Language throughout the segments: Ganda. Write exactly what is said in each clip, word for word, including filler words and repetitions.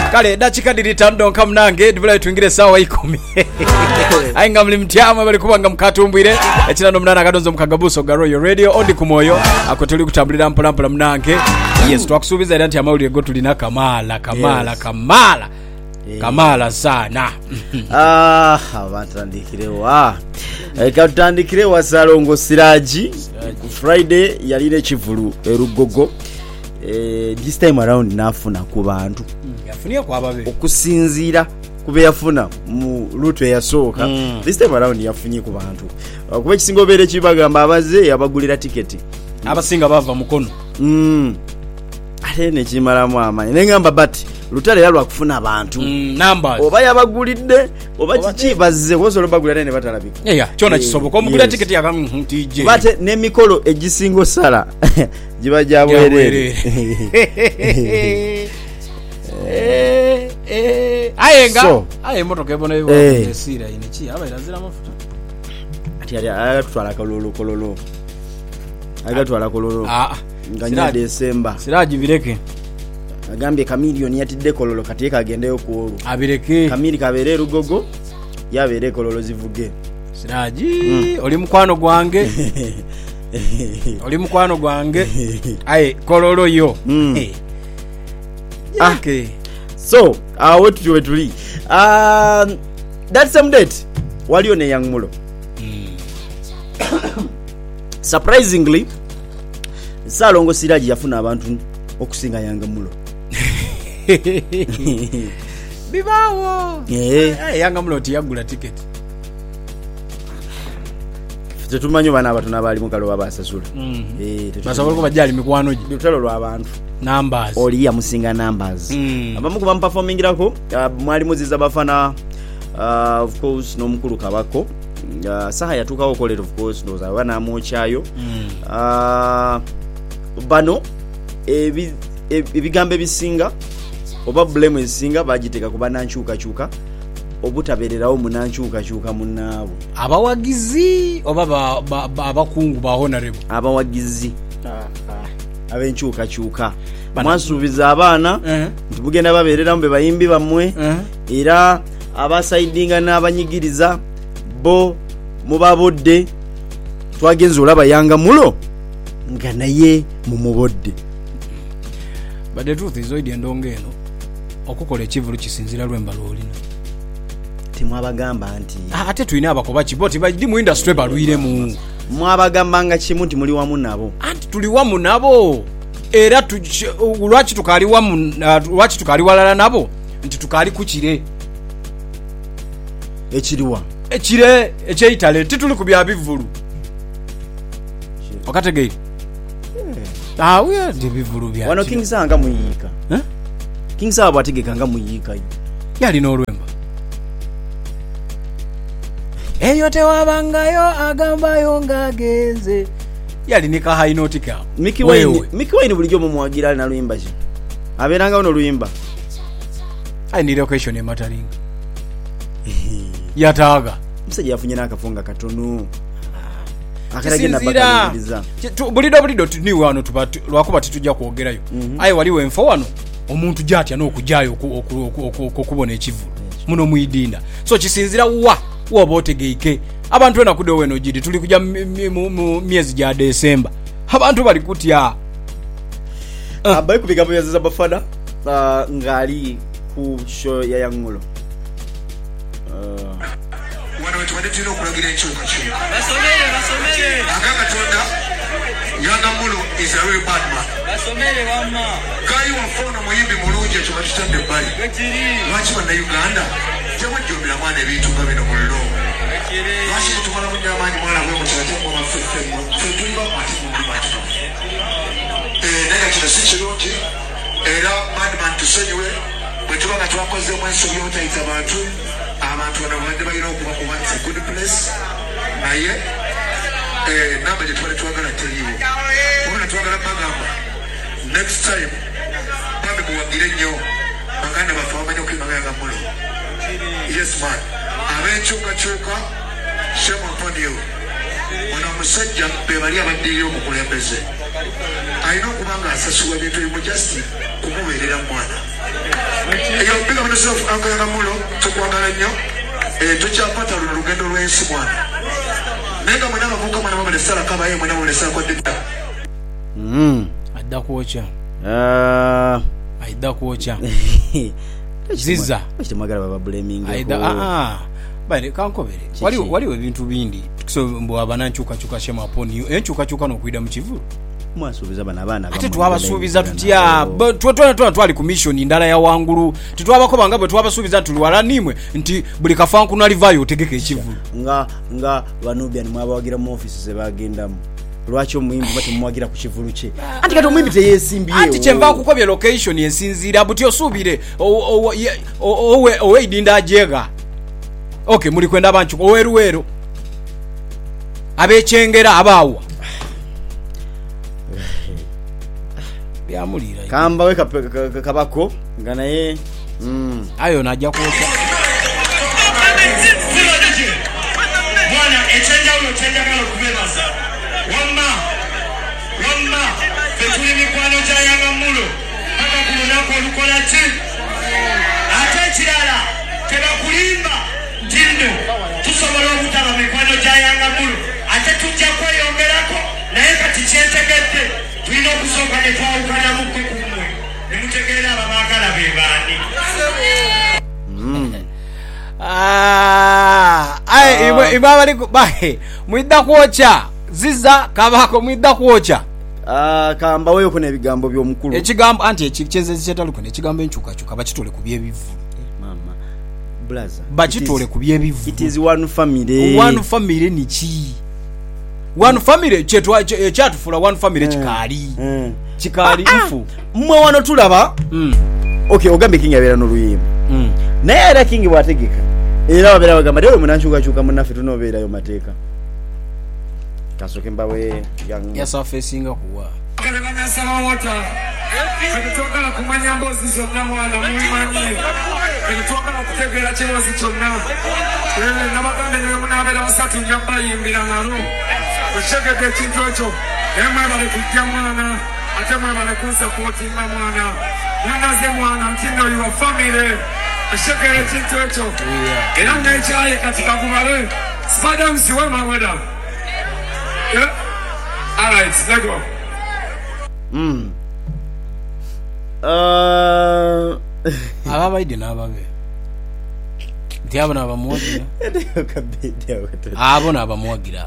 kale dakika ditando nkamnange ndibula tuingire sawa ikumi ainga mlimtyama bali kubanga mkatumbwire ekirano mnana kadonzo mkagabuso ga Royal Radio ondi kumoyo akotuli kutambulira mpola mpola mnange. Yes, twakusubiza era nti amawulire go tulina kamala kamala yes. kamala yeah. kamala sana. Ah, abatandikirewa eka tutandikirewa Salongo Siraji ku Friday yalire chivulu erugogo. Eh, this time around nafuna ku bantu yafunia kwa ababe okusinzira kube yafuna mu luto yasooka. mm. This time around yafunye ku bantu kuba kisingo bere kibagamba abaze abagulira tiketi abasinga bava mukono. mm. ate ne kimala mama nengamba but lutale yalwa kufuna abantu mm, numbers oba yabagulidde oba kiki bazze wosolo bagulira ne batalabika. yeah, yeah. Chona kisoboka omugulira yes. tiketi yaka T J bate ne mikolo egisingo sala jiba jabwerere. eh eh ayenga so, aye motoka ebona ebo esira ine chi aba irazira mafuta ati ali agatwala kalolo kololo agatwala kololo ah nganya December Siraji bireke agambye kamilioni yatidde kololo kateka agendeyo kuolu abireke kamili kabere rugogo yabere kololo zivuge. Siraji mm. oli mukwano gwange oli mukwano gwange aye kololo yo. mm. hey. ah. okay. So awo tuwe tuli uh, that same date waliyo ne Young Mulo. mm. Surprisingly Salongo Siraji yafuna abantu okusinga Young Mulo. bibawo eh hey, Young Mulo tiyagula ticket tetumanyo bana abantu nabali mukalo babasasula. mm. eh basobola ko bajali mikwano gi lutalo lwa abantu numbers oli ya musinga numbers. mm. abamu kuba performingirako uh, mwali muziza bafana uh, of course no mukulu kabako uh, saha yatukawo college of course ndoza abana mochayo. mm. uh, bano ebi ebigambe bisinga oba blame esinga bagiteka kuba nanchuka chuka obutabererawo munanchuka chuka munabo abawagizi oba abakungu ba honorable abawagizi abenchuka chuka mwasubiza abana nti bugenda baberera mbe bayimbi bamwe era abasaidinga n'abanyigiriza bo mubabodde twagenza olaba Young Mulo nga naye mumubodde. But the truth is oidi endongeno okukola ekivulu kisinzira lwemba lolina timwabagamba nti ate tuina abakoba kiboti badi mu industry balwire mu mwabagamba nga kimu nti muli wamu nabo anti tuli wamu nabo era lwaki tukali wamu lwaki tukali walala nabo nti tukali kukire ekiriwa ekire ekyitale tituli kubya bivulu okategei ah we debivulu bya wano King Sanga muyika eh King Sanga bategeka nga muyika yali no lwemba eyo tewabangayo agambayo ngageze yali nika high note ka Mickey Wayne Mickey Wayne bulijjo mumwagira na luyimba ki aberanga ono luyimba I need occasion e mataringa yataga msajja yafunye nakafunga katono akaragenda bakaliza bulido bulido ni wano tubatu lwakuba titujja kuogerayo mm-hmm. ayi waliwe enfo wano omuntu jatya n'okujjayo okubona ekivulu muno muidinda so kisinzira wa woba otegeike abantu bena kudo weno gidi tuli kujja mu myezi gya December abantu bali kutya uh. abayi kubigambo yaza bafana uh, ngali ku show ya Young Mulo uh. wana wetu wadetino kulagira ekyuka kyuka basomere basomere aganga tonda Young Mulo is a real bad man basomere wamma kai wafona muyimbi mulungi ekyo bakitande bali lwaki bana Uganda tewajjombera mwana ebintu nga bino mullo lwaki mutumala munyamaanyi mwana bwe mukiratembo mafefemo fetumba ati mundi matu naye kino si kirungi era badman tusonyiwe bwe tuba nga twakozemu ensobi obutayita abantu abantu bano badde balina okuba kuba it's a good place naye namba gye tubale twagala teriiwo obona twagala bagamba next time bambi muwagire nnyo baganda bafe bamanyi okuyimanga Young Mulo. Yes man abenkyukakyuka shame upon you ono omusajja be bali abaddeyo omukulembeze alina okuba nga asasula bintu ebimu just kumubeerera mwana Yo big up yourself Uncle Yagamulo tukwagala nnyo. Eh tukyapata lugendo lw'ensi bwana. Nenga mwana bavuka mwana mama lesala kaba yeye mwana lesala kwa dita. Mm. Adda kuocha. Ah, aida kuocha. Ziza. Chitamagala baba blaming. Aida ah ah. Bale kankobere. Wali wali ebintu bindi. So mbo abananchuka chuka shema poni. Enchuka chuka no kuida mchivuru. Mwasubiza bana bana. Ate twabasubiza tutya. Twatona twana twali ku mission ndala ya wangulu. Tutwabako bangabwe twabasubiza tuliwala nimwe nti buli kafanku nalivayo otegeke ekivulu. Nga nga Vanubian mwabawagira mu office ze bagendamu. Lwachi omuyimbi bati mwagira ku kivulu kye. Anti kati omuyimbi teyesimbiye. Anti chemba kukobye location yesinzira buti osubire owe owe idinda ajega. Okay, muri kwenda banchu oweruwero. Abechengera abawa. Byamulira. Kamba we kabako ngana ye. Mm. Ayo najja kuocha. Bwana echenja ulo chenja kalo kubebaza. Wamba. Wamba. Fetuli mikwano cha Yagamulo. Paka kulunako lukola chi. Ate kirala. Teba kulimba. Tindo. Tusobola obutaba mikwano cha Yagamulo. Ate tujja kweyongerako. Naye kati kyentegedde. Tulina okusooka ne twawukana mukko kumwe. Ne mutegeera ababaagala be baani. Ah, ai Ah. ibabali bahe muida kuocha ziza kabako muida kuocha. Ah, kamba weyo kuna ebigambo by'omukulu. Ekigambo anti ekichenzezi kyetaluko ne kigambo enchuka chuka bakitole ku byebivu. Mama. Blaza. Bakitole ku byebivu. It is one family. One family ni chi. One family chetwa chatufula one family chikali. Mm. Chikali mfu. Mmwe wano tulaba. Mm. Okay, ogambe kingi abera n'oluyimba. Mm. Naye era kingi bwategeka. Era wabera bagamba dewe munanchuka chuka munafe tunobeera yo mateeka. Kasoke mbawe yang. Yasa facinga kuwa. Kalebana sama wata. Katoka na kumanya mbozi zonna mwana mumanyi. Katoka na kutegera kibozi kyonna. Eh nabagambe ne munabera basatu nyamba yimbira ngalo. Oshegede ekintu ekyo. Emwe bali kujja mwana. Ate mwe bali kunsupport mwana. Munaze mwana ntindo your family. Oshegede ekintu ekyo. Era n'ekyayi katika kubale. Spada msiwe maweda. Yeah. All right, let's go. Mm. Uh Ababaide nababe. Ndiabo nabamwagira. Ndio kabidi awoto. Abo nabamwagira.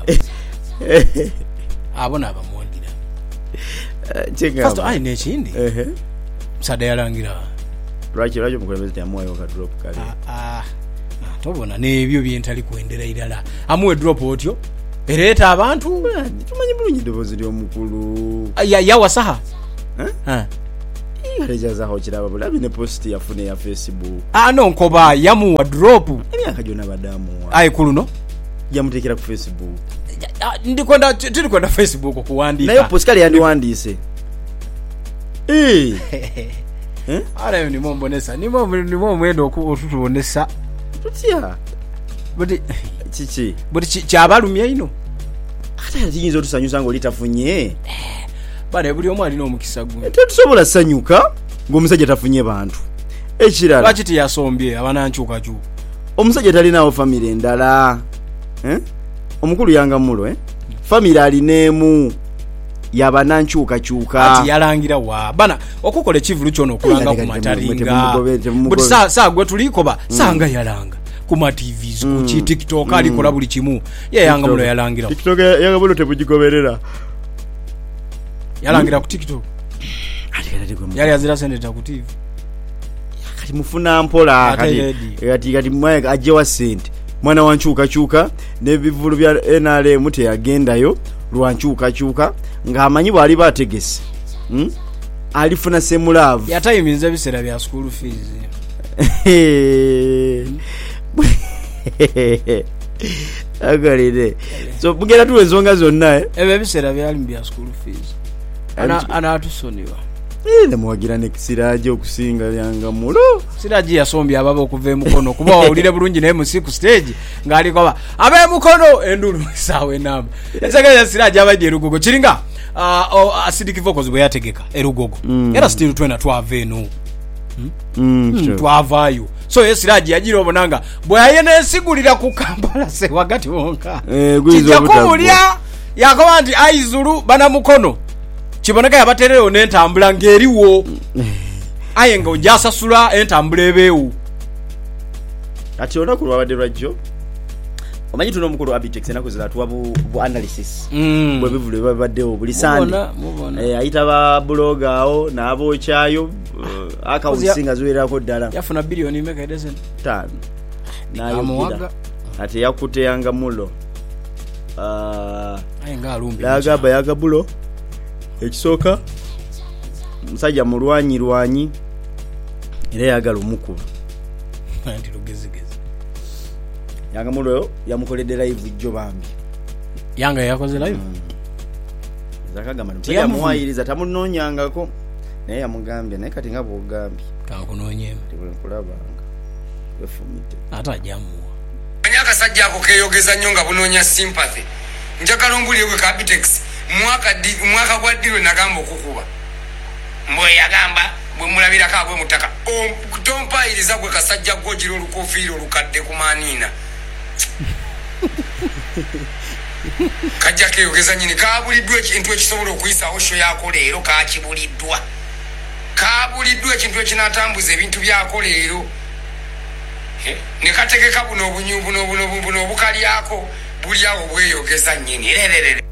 Abo nabamwagira. Chenga. First I nechindi. Eh. Msada yalangira. Lwaki lwaki mukulembeze amwayo ka drop kale. Ah ah. Tobona nebyo byentali kuendera irala. Amwe drop otyo. Ereta abantu tumanyi bulungi dobozi ly'omukulu. Ya yawa saha. Eh? Eh. Irejaza ho kiraba bulabi ne post yafune ya Facebook. Ah no nkoba yamu wa drop. Emyaka jona badamu. Ai kuluno. Yamutekera ku Facebook. Ndikwenda tuli kwenda Facebook kuandika. Nayo post kale yandiwandise. Eh. Eh? Ara ni mombonesa. Ni momwe ni momwe ndo okutubonesa. Tutya. Budi Chichi. budi kyabalumya ino. Ate yinzo tusanyusa ngo litafunye. Bale buli omwe alina omukisa gwe. Tetusobola sanyuka ng'omusajja tafunye bantu. Ekirala. Lwaki tiyasombye abananchuka chu. Omusajja talinawo family endala. Eh? Omukulu Yagamulo eh? Family alinemu yabananchuka chuka. Ati yalangira wa. Bana okukola ekivulu kyono okulanga ku mataringa. Budi sa sa gwe tulikoba sanga yalanga. Kuma T Vs ku chi TikTok ali kola buli kimu. Ye Yagamulo yalangira. TikTok Yagamulo tebugigoberera. Yalangira ku TikTok. Ati kati gwe. Yali azira sendeta ku T V. Kati mufuna mpola kati kati kati mwaye aje wa sente. Mwana wanchuka chuka ne bivulu bya N R M te yagendayo lwanchuka chuka ng'amanyi bwali bategese. Hmm? Alifuna semulavu. Yatayiminza bisera bya school fees. Agaride. So bugera tu enzonga zonna eh. Ebe bisera byali bya school fees. Ana ana atusoniwa. Eh nemwagira nekisiraje okusinga Yagamulo. Siraji yasombya ababa okuva emukono kuba wawulire bulungi naye mu siku stage ngali koba abe mukono endulu sawe namba. Esagala siraji abadde erugogo kiringa uh, acidic vocals bwe yategeka erugogo. Mm. Era still twena twave eno. mm, twavaayo so Siraj yagira obonanga bwe ayenesigulira ku Kampala se wakati wonka kijja kumulya yakoba nti aizulu bana mukono kiboneka yabaterero n'entambula ng'eriwo aye nga ojasasula entambula ebeewo ati olunaku lwabadde lwajjo omanyi tuno omukulu Abitex enaku zira tuwa bu, bu analysis mm. bwe bivulu babaddewo buli sande eh, ayita ba blogger awo n'abokyayo uh, akawusinga ziwererako ddala yafuna billion imeka edesen tano nayo ati yakute yanga mulo uh, ayenga alumbi lagaba yaga bulo ekisooka musajja mulwanyi lwanyi era yagala omukuba anti lugezigezi yanga mulo yamukoledde live jjo bambi yanga yakoze live mm. zakagamba musajja muwayiriza tamunonyangako naye yamugambye naye kati nga bwogambye kankunonyema kulabanga wefumite ata jamu anyaka sajja ako keyogeza nnyo nga bunonya sympathy njagala ombuliwe ka Abitex mwaka di, mwaka gwa diro nagamba okukuba mwe yagamba bwe mulabira ka bwe mutaka tompa iliza gwe kasajja gojiro olukofiro olukadde kumanina kajja keyogeza nyini kabuliddwa ekintu ekisobola okuyisa osho yako leero kakibuliddwa kabuliddwa ekintu ekinatambuza ebintu byako leero ne kategeka buno obunyu buno buno buno obukalyako buli awo bweyogeza nyini ererere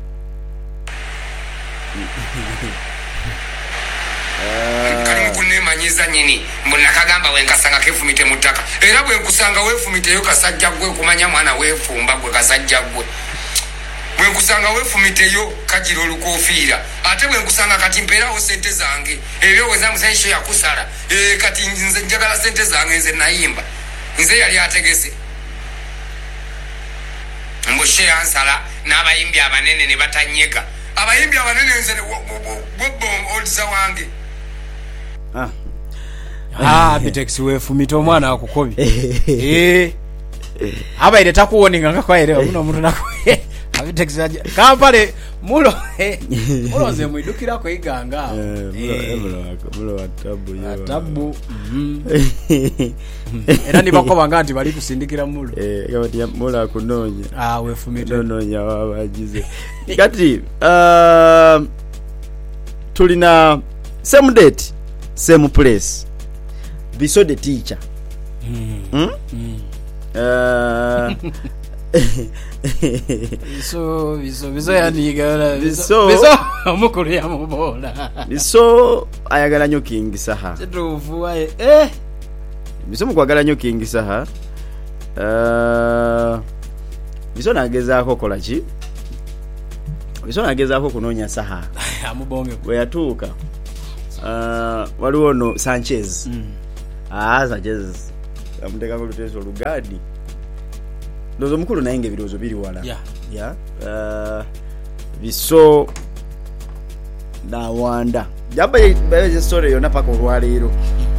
kali mukunemanyiza nyini mbona kagamba wenkasanga kefumite mutaka era bwe nkusanga wefumite yo kasajja gwe kumanya mwana wefumba gwe kasajja gwe bwe nkusanga wefumite yo kajiro lukofiira ate bwe nkusanga kati mperaho sente zange ebyo weza musensho yakusala e kati nze njagala sente zange nze nayimba nze yali ategese mboshe ansala n'abayimbi abanene ne batanyega abayimbi abanene nze bobom olza wange ah ah Abitex wefumita omwana akukobi eh abaire takuwoninga ngakwaire uno omuntu nako Abitex Kampala mulo mulo nze mwidukira ko iganga eh mulo mulo watabu yo watabu era nibakoba nganti bali kusindikira mulo eh yabati mulo akunonya ah wefumita nonya wabagize kati uh tulina same date same place Biso the teacher mm. Hmm? Mm. uh biso biso biso yandiga biso biso omukulu ya mubola biso ayagala nyo King Saha tuvu aye eh biso mukwagala nyo King Saha uh biso nagezaako kola ki biso nagezaako kunonya Saha amubonge bwe yatuuka uh waliwo no Sanchez mm. ah Sanchez amuteka ko luteso lugadi dozo mukulu naye ngebirozo biri wala yeah yeah uh biso na wanda jaba ye story yona pako lwalero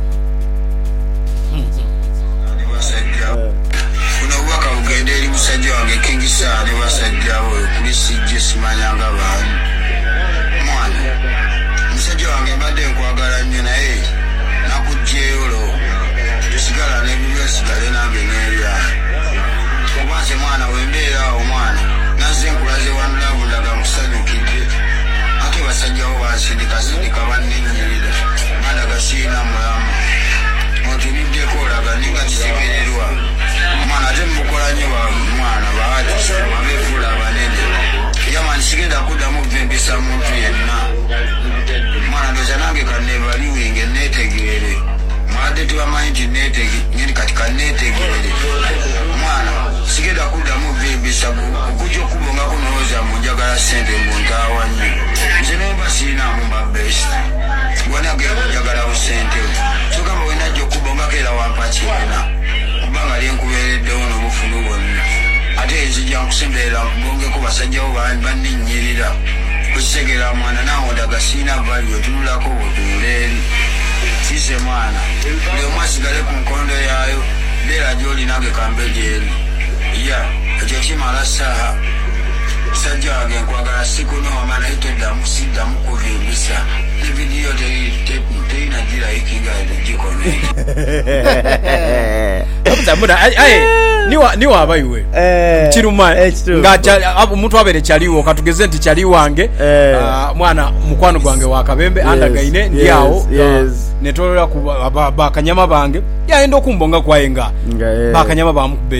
kuna waka ugende eri musajja wange King Saha ne basajja we kulisi Jesse Manyanga bani mwana musajja wange mbadde nkwagala nnyo naye nakujjeyo sigala nebyo sigale nange nebya kubanze mwana wembeera omwana naze nkulaze wanulavu ndaga musanyukidde ate basajjawo bansindika sindika bannenyirira mandaga siina mulamu ontumiddeko olaga ninga kisemererwa omwana ate mukola nnyo mwana baati abeefuula abanene yamani sigenda kuddamu vembisa muntu yenna mwana ndoza nange kanebaliwinge netegeere mwade tubamanyi nti netege nyini katika netegeere mwana sigenda kuddamu vembisa okujja okubonga kunooza munjagala sente muntawa nnyo nze nemba siinamu mabesi wanage njagala busente sogamba wenajja okubongako era wampa kirina kubanga lyenkubeereddewo n'obufunu bwonna ate nzija nkusemberera nkubongeko basajjawo bannenyirira kukitegera mwana nawo ndaga siina value etunulako butunuleeri sise mwana buli omu asigale ku nkondo yaayo beera gy'olinage kambe gyeri ya ekyo kimala Saha sajja wange nkwagala sikunyooma naye toddamu siddamu kuvimbisa ne vidiyo terina girayikinga gikono Abuzamuna aye niwa niwa abayiwe kiruma nga omuntu abere kyaliwo katugeze nti kyali wange mwana mukwano gwange wa Kabembe andagaine ndiawo netolera ku bakanyama bange yaenda okumbonga kwayenga bakanyama bamukube